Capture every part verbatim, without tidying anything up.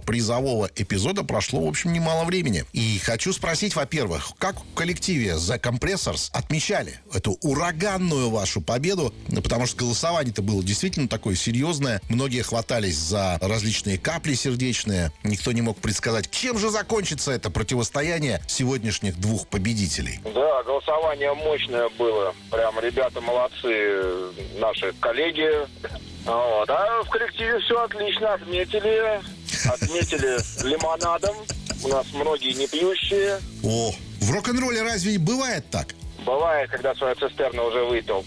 призового эпизода прошло, в общем, немало времени. И хочу спросить, во-первых, как в коллективе The Compressors отмечали эту ураганную вашу победу? Потому что голосование-то было действительно такое серьезное. Многие хватались за различные капли сердечные. Никто не мог предсказать, чем же закончится это противостояние сегодняшних двух победителей. Да, голосование мощное было. Прям ребята молодцы, наши коллеги. Вот. А в коллективе все отлично отметили. Отметили лимонадом. У нас многие не пьющие. О, в рок-н-ролле разве бывает так? Бывает, когда свою цистерну уже выпил.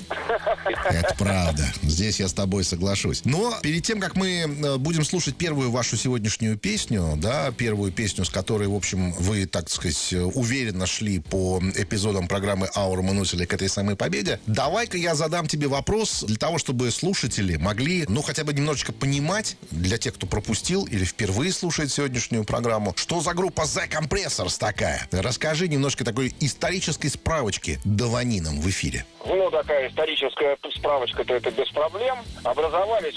Это правда. Здесь я с тобой соглашусь. Но перед тем, как мы будем слушать первую вашу сегодняшнюю песню, да, первую песню, с которой, в общем, вы, так сказать, уверенно шли по эпизодам программы «Аура Мануцеля» к этой самой победе, давай-ка я задам тебе вопрос для того, чтобы слушатели могли, ну, хотя бы немножечко понимать, для тех, кто пропустил или впервые слушает сегодняшнюю программу, что за группа The Compressors такая. Расскажи немножко такой исторической справочки даванином в эфире. Ну, такая историческая справочка-то это без проблем. Образовались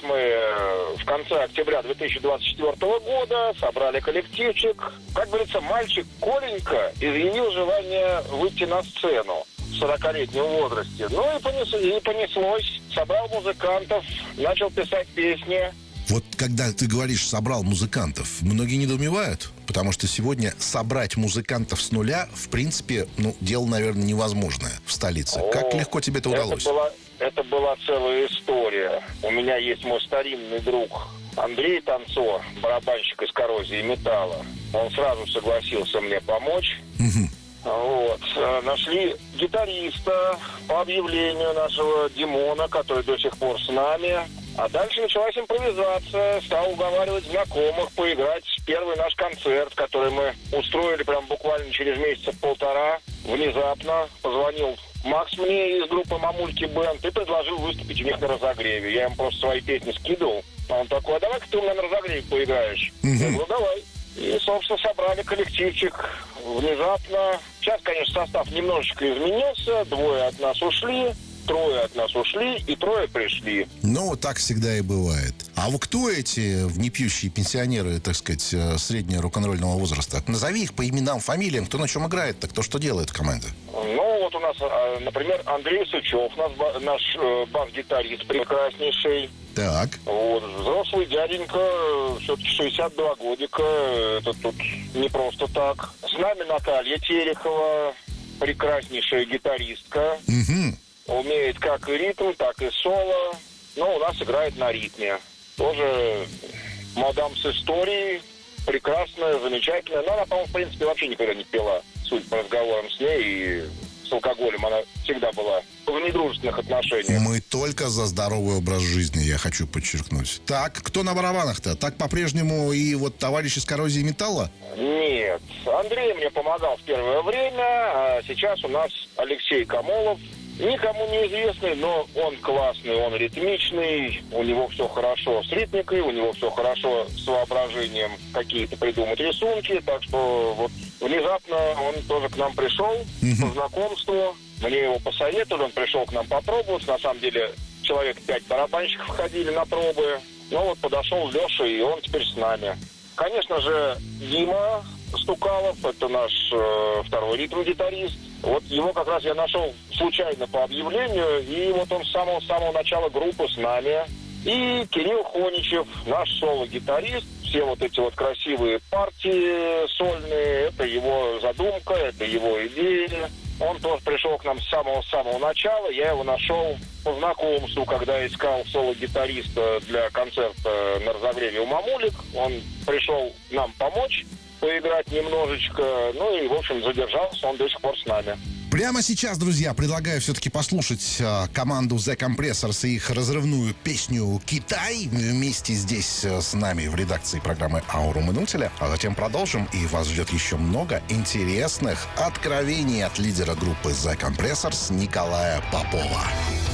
мы в конце октября две тысячи двадцать четвёртого года, собрали коллективчик. Как говорится, мальчик Коленька изъявил желание выйти на сцену в сорокалетнем возрасте. Ну и, понес, и понеслось. Собрал музыкантов, начал писать песни. Вот когда ты говоришь «собрал музыкантов», многие недоумевают, потому что сегодня собрать музыкантов с нуля, в принципе, ну, дело, наверное, невозможное в столице. О, как легко тебе это удалось? Это была, это была целая история. У меня есть мой старинный друг Андрей Танцо, барабанщик из «Коррозии металла». Он сразу согласился мне помочь. Угу. Вот. Нашли гитариста по объявлению нашего Димона, который до сих пор с нами. А дальше началась импровизация. Стал уговаривать знакомых поиграть первый наш концерт, который мы устроили прям буквально через месяца полтора. Внезапно позвонил Макс мне из группы «Мамульки Бэнд» и предложил выступить у них на разогреве. Я им просто свои песни скидывал. А он такой: а давай-ка ты у меня на разогреве поиграешь. Mm-hmm. Я говорю: давай. И, собственно, собрали коллективчик внезапно. Сейчас, конечно, состав немножечко изменился. Двое от нас ушли, трое от нас ушли и трое пришли. Ну, так всегда и бывает. А вот кто эти непьющие пенсионеры, так сказать, среднего рок-н-ролльного возраста? Назови их по именам, фамилиям, кто на чем играет-то, кто что делает в команде. Ну, вот у нас, например, Андрей Сычев, наш, наш бас-гитарист прекраснейший. Так. Вот, взрослый дяденька, все-таки шестьдесят два годика, это тут не просто так. С нами Наталья Терехова, прекраснейшая гитаристка. Угу. Умеет как и ритм, так и соло. Но у нас играет на ритме. Тоже мадам с историей, прекрасная, замечательная. Но она, по-моему, в принципе, вообще никогда не пила, судя по разговорам с ней. И с алкоголем она всегда была в недружественных отношениях. Мы только за здоровый образ жизни, я хочу подчеркнуть. Так, кто на барабанах-то? Так по-прежнему и вот товарищ из «Коррозии металла»? Нет. Андрей мне помогал в первое время, а сейчас у нас Алексей Камолов. Никому неизвестный, но он классный, он ритмичный, у него все хорошо с ритмикой, у него все хорошо с воображением какие-то придумать рисунки, так что вот внезапно он тоже к нам пришел Mm-hmm. по знакомству, мне его посоветовали, он пришел к нам попробовать, на самом деле человек пять барабанщиков ходили на пробы, но вот подошел Леша, и он теперь с нами. Конечно же, Дима Стукалов, это наш э, второй ритм-гитарист. Вот его как раз я нашел случайно по объявлению, и вот он с самого-самого начала группы с нами. И Кирилл Хоничев, наш соло-гитарист. Все вот эти вот красивые партии сольные, это его задумка, это его идея. Он тоже пришел к нам с самого-самого начала. Я его нашел по знакомству, когда искал соло-гитариста для концерта на разогреве у «Мамулек». Он пришел нам помочь поиграть немножечко, ну и, в общем, задержался, он до сих пор с нами. Прямо сейчас, друзья, предлагаю все-таки послушать э, команду The Compressors и их разрывную песню «Китай» вместе здесь э, с нами в редакции программы «Аура Мануцеля». А затем продолжим, и вас ждет еще много интересных откровений от лидера группы The Compressors Николая Попова.